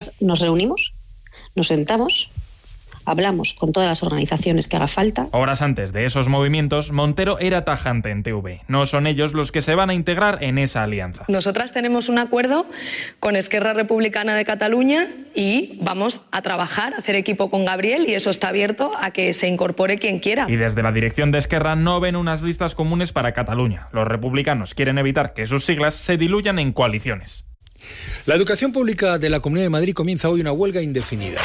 nosotras nos reunimos, nos sentamos, hablamos con todas las organizaciones que haga falta. Horas antes de esos movimientos, Montero era tajante en TV. No son ellos los que se van a integrar en esa alianza. Nosotras tenemos un acuerdo con Esquerra Republicana de Cataluña y vamos a trabajar, a hacer equipo con Gabriel, y eso está abierto a que se incorpore quien quiera. Y desde la dirección de Esquerra no ven unas listas comunes para Cataluña. Los republicanos quieren evitar que sus siglas se diluyan en coaliciones. La educación pública de la Comunidad de Madrid comienza hoy una huelga indefinida.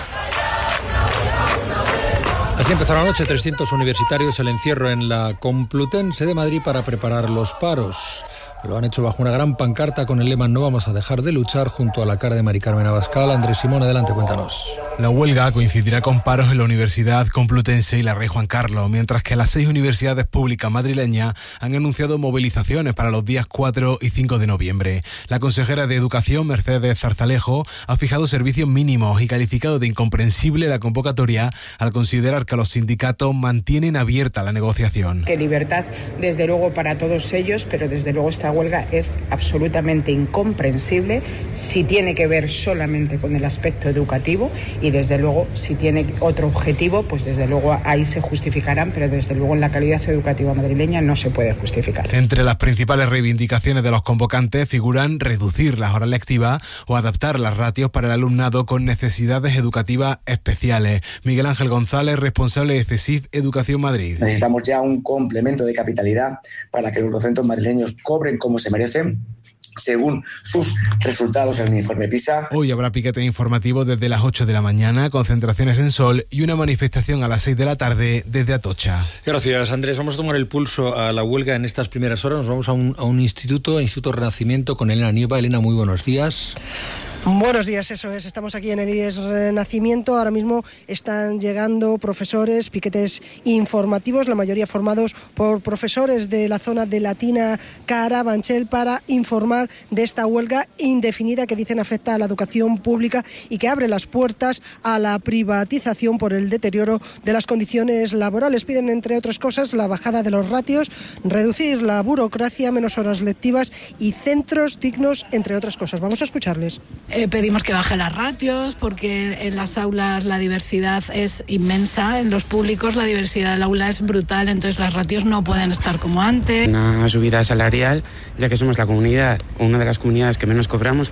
Así empezó la noche 300 universitarios el encierro en la Complutense de Madrid para preparar los paros. Lo han hecho bajo una gran pancarta con el lema "No vamos a dejar de luchar", junto a la cara de Mari Carmen Abascal. Andrés Simón, adelante, cuéntanos. La huelga coincidirá con paros en la Universidad Complutense y la Rey Juan Carlos, mientras que las 6 universidades públicas madrileñas han anunciado movilizaciones para los días 4 y 5 de noviembre. La consejera de Educación, Mercedes Zarzalejo, ha fijado servicios mínimos y calificado de incomprensible la convocatoria al considerar que los sindicatos mantienen abierta la negociación. Que libertad, desde luego, para todos ellos, pero desde luego esta huelga es absolutamente incomprensible si tiene que ver solamente con el aspecto educativo, y desde luego si tiene otro objetivo, pues desde luego ahí se justificarán, pero desde luego en la calidad educativa madrileña no se puede justificar. Entre las principales reivindicaciones de los convocantes figuran reducir las horas lectivas o adaptar las ratios para el alumnado con necesidades educativas especiales. Miguel Ángel González, responsable de CESIF Educación Madrid. Necesitamos ya un complemento de capitalidad para que los docentes madrileños cobren como se merecen, según sus resultados en el informe PISA. Hoy habrá piquete informativo desde las 8 de la mañana, concentraciones en Sol y una manifestación a las 6 de la tarde desde Atocha. Gracias, Andrés. Vamos a tomar el pulso a la huelga en estas primeras horas. Nos vamos a un Instituto Renacimiento, con Elena Nieva. Elena, muy buenos días. Buenos días, eso es. Estamos aquí en el IES Renacimiento. Ahora mismo están llegando profesores, piquetes informativos, la mayoría formados por profesores de la zona de Latina, Carabanchel, para informar de esta huelga indefinida que dicen afecta a la educación pública y que abre las puertas a la privatización por el deterioro de las condiciones laborales. Piden, entre otras cosas, la bajada de los ratios, reducir la burocracia, menos horas lectivas y centros dignos, entre otras cosas. Vamos a escucharles. Pedimos que baje las ratios, porque en las aulas la diversidad es inmensa, en los públicos la diversidad del aula es brutal, entonces las ratios no pueden estar como antes. Una subida salarial, ya que somos una de las comunidades que menos cobramos,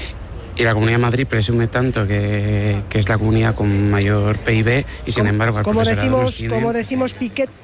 y la Comunidad de Madrid presume tanto que es la comunidad con mayor PIB, y sin embargo al profesorado nos tiene... Como decimos,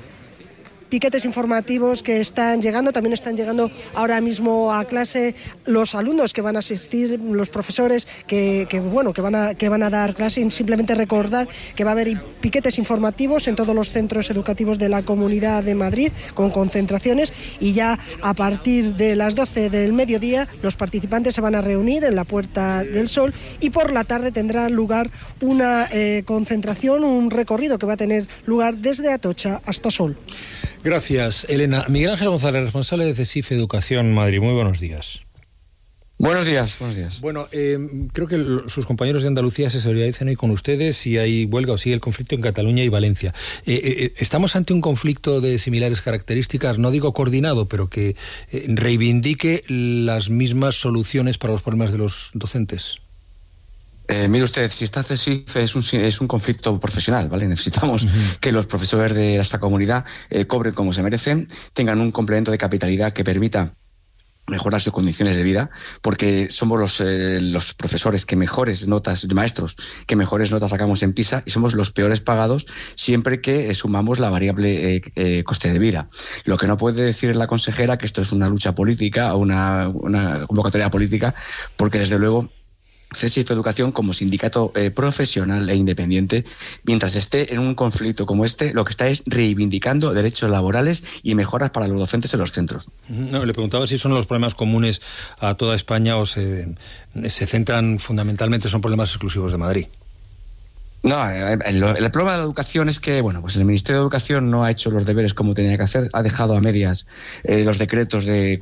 piquetes informativos que están llegando. También están llegando ahora mismo a clase los alumnos que van a asistir, los profesores que van a dar clase. Y simplemente recordar que va a haber piquetes informativos en todos los centros educativos de la Comunidad de Madrid, con concentraciones, y ya a partir de las 12 del mediodía los participantes se van a reunir en la Puerta del Sol, y por la tarde tendrá lugar una concentración, un recorrido que va a tener lugar desde Atocha hasta Sol. Gracias, Elena. Miguel Ángel González, responsable de CESIF Educación Madrid. Muy buenos días. Buenos días. Bueno, creo que sus compañeros de Andalucía se solidarizan hoy con ustedes si hay huelga o sigue el conflicto en Cataluña y Valencia. ¿Estamos ante un conflicto de similares características? No digo coordinado, pero que reivindique las mismas soluciones para los problemas de los docentes. Mire usted, si está CESIF es un conflicto profesional, ¿vale? Necesitamos que los profesores de esta comunidad cobren como se merecen, tengan un complemento de capitalidad que permita mejorar sus condiciones de vida, porque somos los profesores que mejores notas, maestros, que mejores notas sacamos en PISA, y somos los peores pagados siempre que sumamos la variable coste de vida. Lo que no puede decir la consejera que esto es una lucha política o una convocatoria política, porque desde luego CESIF Educación, como sindicato profesional e independiente, mientras esté en un conflicto como este, lo que está es reivindicando derechos laborales y mejoras para los docentes en los centros. No, le preguntaba si son los problemas comunes a toda España o se centran fundamentalmente, son problemas exclusivos de Madrid. No, el problema de la educación es que, pues el Ministerio de Educación no ha hecho los deberes como tenía que hacer, ha dejado a medias los decretos de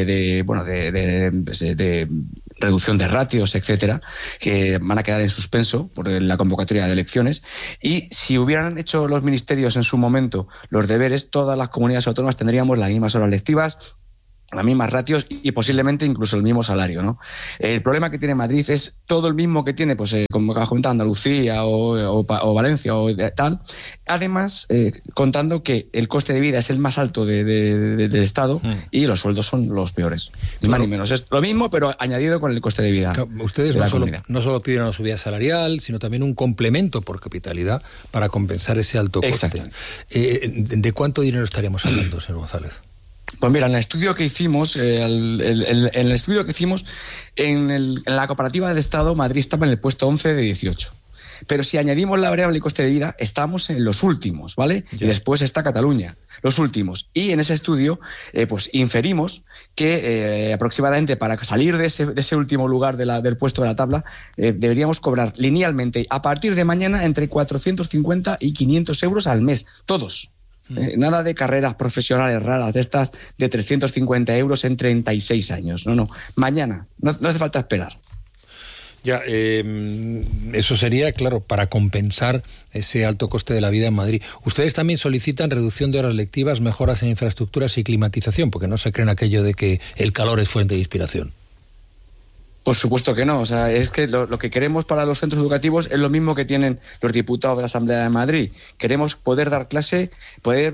reducción de ratios, etcétera, que van a quedar en suspenso por la convocatoria de elecciones. Y si hubieran hecho los ministerios en su momento los deberes, todas las comunidades autónomas tendríamos las mismas horas lectivas las mismas ratios y posiblemente incluso el mismo salario, ¿no? El problema que tiene Madrid es todo el mismo que tiene, pues como has comentado, Andalucía o Valencia o tal. Además, contando que el coste de vida es el más alto del Estado y los sueldos son los peores. Ni más ni menos. Es lo mismo, pero añadido con el coste de vida. Claro, ustedes no solo piden una subida salarial, sino también un complemento por capitalidad para compensar ese alto coste. ¿De cuánto dinero estaríamos hablando, señor González? Pues mira, en el estudio que hicimos, en la comparativa del Estado, Madrid estaba en el puesto 11 de 18. Pero si añadimos la variable y coste de vida, estamos en los últimos, ¿vale? Y después está Cataluña, los últimos. Y en ese estudio, pues inferimos que aproximadamente para salir de ese último lugar del puesto de la tabla, deberíamos cobrar linealmente a partir de mañana entre 450 y 500 euros al mes, todos. Nada de carreras profesionales raras de estas de 350 euros en 36 años. No. Mañana. No hace falta esperar. Ya, eso sería, claro, para compensar ese alto coste de la vida en Madrid. Ustedes también solicitan reducción de horas lectivas, mejoras en infraestructuras y climatización, porque no se creen aquello de que el calor es fuente de inspiración. Por supuesto que no. O sea, es que lo que queremos para los centros educativos es lo mismo que tienen los diputados de la Asamblea de Madrid. Queremos poder dar clase, poder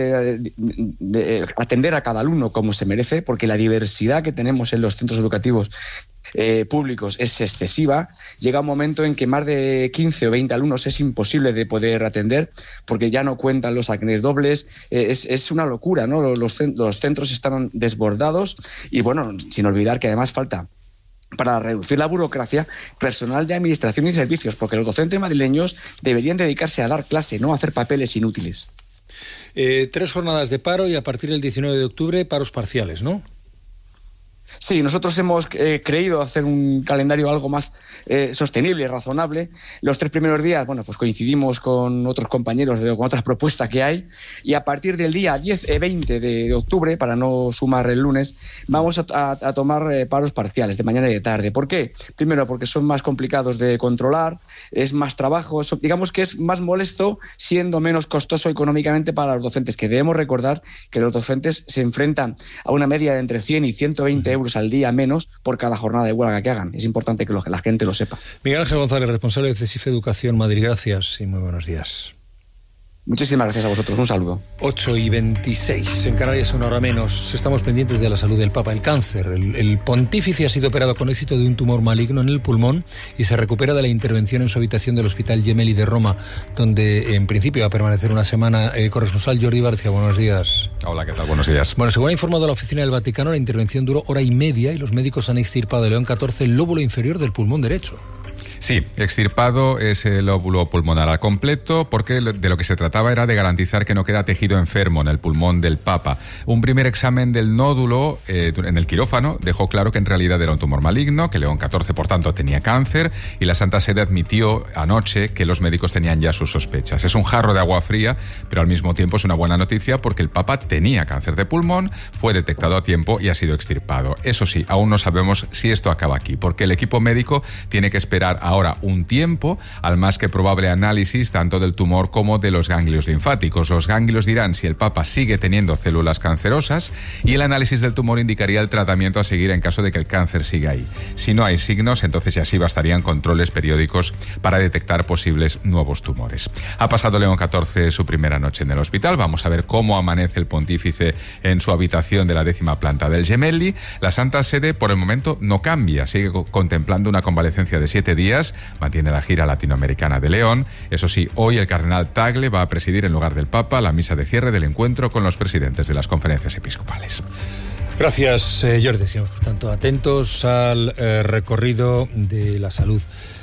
atender a cada alumno como se merece, porque la diversidad que tenemos en los centros educativos públicos es excesiva. Llega un momento en que más de 15 o 20 alumnos es imposible de poder atender porque ya no cuentan los acnes dobles. Es una locura, ¿no? Los centros están desbordados y, bueno, sin olvidar que además falta, para reducir la burocracia, personal de administración y servicios, porque los docentes madrileños deberían dedicarse a dar clase, no a hacer papeles inútiles. 3 jornadas de paro y a partir del 19 de octubre paros parciales, ¿no? Sí, nosotros hemos creído hacer un calendario algo más sostenible y razonable. Los 3 primeros días, bueno, pues coincidimos con otros compañeros, con otras propuestas que hay, y a partir del día 20 de octubre, para no sumar el lunes, vamos a tomar paros parciales de mañana y de tarde. ¿Por qué? Primero, porque son más complicados de controlar, es más trabajo, digamos que es más molesto, siendo menos costoso económicamente para los docentes, que debemos recordar que los docentes se enfrentan a una media de entre 100 y 120 euros al día menos por cada jornada de huelga que hagan. Es importante que la gente lo sepa. Miguel Ángel González, responsable de CESIF Educación Madrid, gracias y muy buenos días. Muchísimas gracias a vosotros, un saludo. 8:26, en Canarias una hora menos. Estamos pendientes de la salud del Papa. El cáncer, el pontífice ha sido operado con éxito de un tumor maligno en el pulmón y se recupera de la intervención en su habitación del Hospital Gemelli de Roma, donde en principio va a permanecer una semana. Corresponsal Jordi Barcia, buenos días. Hola, ¿qué tal? Buenos días. Bueno, según ha informado la Oficina del Vaticano, la intervención duró 1:30 y los médicos han extirpado de León XIV el lóbulo inferior del pulmón derecho. Sí, extirpado ese lóbulo pulmonar al completo, porque de lo que se trataba era de garantizar que no queda tejido enfermo en el pulmón del Papa. Un primer examen del nódulo en el quirófano dejó claro que en realidad era un tumor maligno, que León XIV, por tanto, tenía cáncer, y la Santa Sede admitió anoche que los médicos tenían ya sus sospechas. Es un jarro de agua fría, pero al mismo tiempo es una buena noticia porque el Papa tenía cáncer de pulmón, fue detectado a tiempo y ha sido extirpado. Eso sí, aún no sabemos si esto acaba aquí, porque el equipo médico tiene que esperar ahora un tiempo al más que probable análisis tanto del tumor como de los ganglios linfáticos. Los ganglios dirán si el Papa sigue teniendo células cancerosas y el análisis del tumor indicaría el tratamiento a seguir en caso de que el cáncer siga ahí. Si no hay signos, entonces ya sí bastarían controles periódicos para detectar posibles nuevos tumores. Ha pasado León XIV su primera noche en el hospital. Vamos a ver cómo amanece el pontífice en su habitación de la 10ª planta del Gemelli. La Santa Sede por el momento no cambia, sigue contemplando una convalecencia de 7 días. Mantiene la gira latinoamericana de León. Eso sí, hoy el cardenal Tagle va a presidir en lugar del Papa la misa de cierre del encuentro con los presidentes de las conferencias episcopales. Gracias, Jordi. Sigamos, por tanto, atentos al recorrido de la salud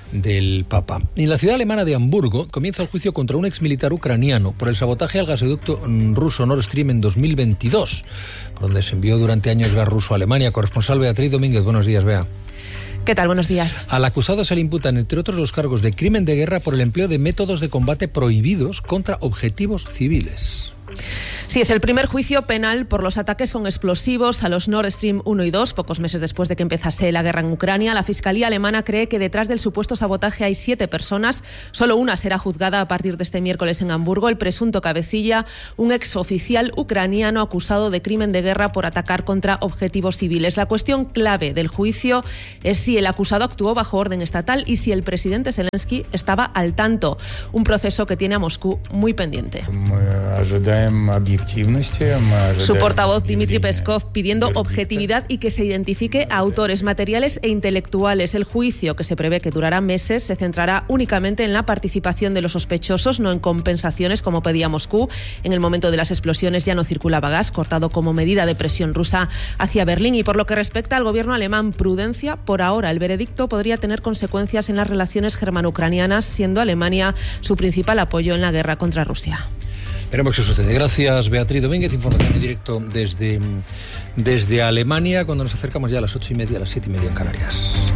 del Papa. En la ciudad alemana de Hamburgo comienza el juicio contra un exmilitar ucraniano por el sabotaje al gasoducto ruso Nord Stream en 2022, por donde se envió durante años gas ruso a Alemania. Corresponsal Beatriz Domínguez, buenos días, Bea. ¿Qué tal? Buenos días. Al acusado se le imputan, entre otros, los cargos de crimen de guerra por el empleo de métodos de combate prohibidos contra objetivos civiles. Sí, es el primer juicio penal por los ataques con explosivos a los Nord Stream 1 y 2, pocos meses después de que empezase la guerra en Ucrania. La Fiscalía alemana cree que detrás del supuesto sabotaje hay 7 personas. Solo una será juzgada a partir de este miércoles en Hamburgo. El presunto cabecilla, un exoficial ucraniano acusado de crimen de guerra por atacar contra objetivos civiles. La cuestión clave del juicio es si el acusado actuó bajo orden estatal y si el presidente Zelensky estaba al tanto. Un proceso que tiene a Moscú muy pendiente. Su portavoz Dmitry Peskov pidiendo objetividad y que se identifique a autores materiales e intelectuales. El juicio, que se prevé que durará meses, se centrará únicamente en la participación de los sospechosos, no en compensaciones como pedía Moscú. En el momento de las explosiones ya no circulaba gas, cortado como medida de presión rusa hacia Berlín. Y por lo que respecta al gobierno alemán, prudencia por ahora. El veredicto podría tener consecuencias en las relaciones germano-ucranianas, siendo Alemania su principal apoyo en la guerra contra Rusia. Veremos qué sucede. Gracias, Beatriz Domínguez. Información en directo desde Alemania, cuando nos acercamos ya a las 8:30, a las 7:30 en Canarias.